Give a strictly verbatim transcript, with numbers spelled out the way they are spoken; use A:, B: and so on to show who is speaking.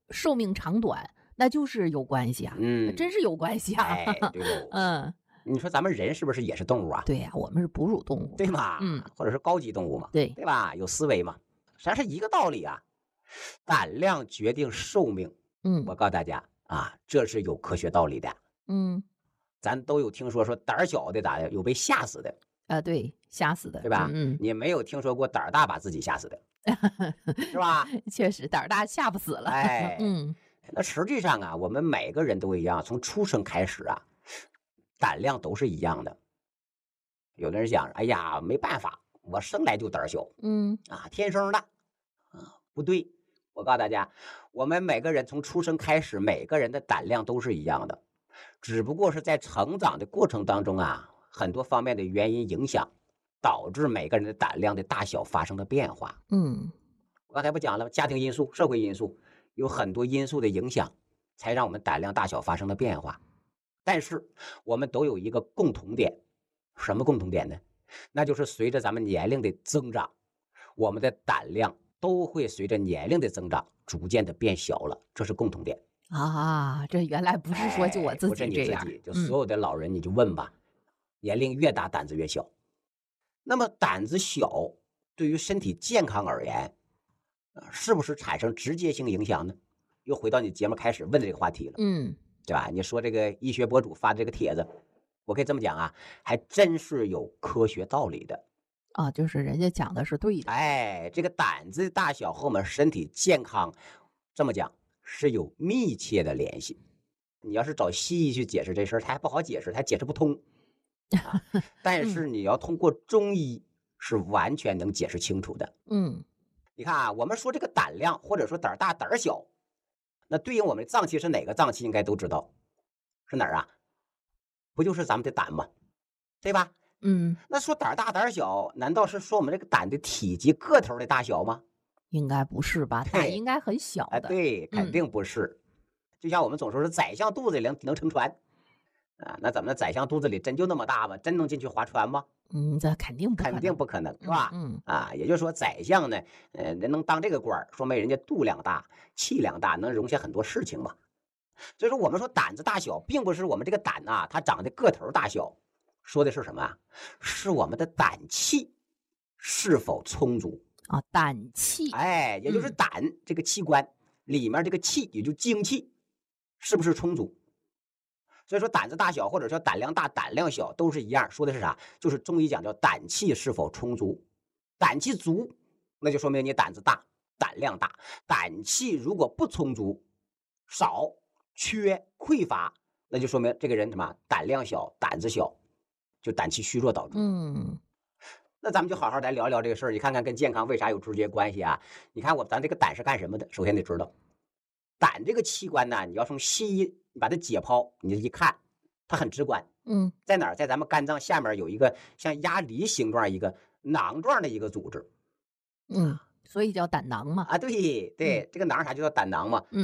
A: 寿命长短，那就是有关系啊，
B: 嗯，
A: 真是有关系啊。
B: 哎，对喽。
A: 嗯，
B: 你说咱们人是不是也是动物啊？
A: 对呀、我们是哺乳动物嘛。
B: 对吗？
A: 嗯，
B: 或者是高级动物嘛，
A: 对，
B: 对吧？有思维嘛，实际上是一个道理啊。胆量决定寿命，
A: 嗯
B: 我告诉大家啊，这是有科学道理的。
A: 嗯，
B: 咱都有听说说胆儿小的咋的，有被吓死的，
A: 啊，对，吓死的，
B: 对吧？
A: 嗯
B: 你没有听说过胆儿大把自己吓死的，是吧？
A: 嗯，确实胆儿大吓不死了。
B: 哎，
A: 嗯
B: 那实际上啊，我们每个人都一样，从出生开始啊，胆量都是一样的。有的人想，哎呀，没办法，我生来就胆儿小
A: 嗯
B: 啊，天生的啊，不对。我告诉大家，我们每个人从出生开始，每个人的胆量都是一样的，只不过是在成长的过程当中啊，很多方面的原因影响，导致每个人的胆量的大小发生了变化。
A: 嗯
B: 我刚才不讲了吗？家庭因素、社会因素，有很多因素的影响，才让我们胆量大小发生了变化。但是我们都有一个共同点，什么共同点呢？那就是随着咱们年龄的增长，我们的胆量都会随着年龄的增长逐渐的变小了，这是共同点。
A: 啊，这原来不是说就我
B: 哎，
A: 自
B: 不是
A: 己这样。
B: 你自己，就
A: 嗯
B: 所有的老人你就问吧，年龄越大胆子越小。那么胆子小对于身体健康而言，呃是不是产生直接性影响呢？又回到你节目开始问的这个话题了，
A: 嗯
B: 对吧？你说这个医学博主发的这个帖子，我可以这么讲啊，还真是有科学道理的。
A: 啊，就是人家讲的是对的。
B: 哎，这个胆子大小和我们身体健康，这么讲是有密切的联系。你要是找西医去解释这事儿，它还不好解释，它解释不通啊。但是你要通过中医，是完全能解释清楚的。
A: 嗯
B: 你看啊，我们说这个胆量，或者说胆儿大胆儿小，那对应我们的脏器是哪个脏器？应该都知道，是哪儿啊？不就是咱们的胆吗？对吧？
A: 嗯，
B: 那说胆儿大胆儿小，难道是说我们这个胆的体积个头的大小吗？
A: 应该不是吧？
B: 对
A: 胆应该很小
B: 哎，
A: 的。
B: 对，肯
A: 嗯
B: 定不是。就像我们总说是宰相肚子里能能撑船啊，那怎么宰相肚子里真就那么大吗？真能进去划船吗？
A: 嗯，这肯定不可
B: 肯
A: 能。
B: 定不可能，是吧？
A: 嗯
B: 啊，也就是说，宰相呢，呃，人能当这个官儿，说明人家度量大、气量大，能容下很多事情嘛。所以说，我们说胆子大小，并不是我们这个胆呐、它长的个头大小，说的是什么啊？是我们的胆气是否充足。
A: 啊，胆气。
B: 哎，也就是
A: 嗯
B: 胆这个器官里面这个气，也就精气，是不是充足？所以说胆子大小或者叫胆量大、胆量小都是一样，说的是啥？就是中医讲叫胆气是否充足。胆气足，那就说明你胆子大、胆量大；胆气如果不充足、少、缺、匮乏，那就说明这个人什么胆量小、胆子小，就胆气虚弱导致。
A: 嗯
B: 那咱们就好好来聊一聊这个事儿，你看看跟健康为啥有直接关系啊？你看我咱这个胆是干什么的？首先得知道，胆这个器官呢，你要从西医你把它解剖，你一看，它很直观，
A: 嗯
B: 在哪儿？在咱们肝脏下面有一个像鸭梨形状一个囊状的一个组织
A: 嗯，所以叫胆囊嘛。
B: 啊。对对，这个囊啥就叫胆囊嘛。
A: 嗯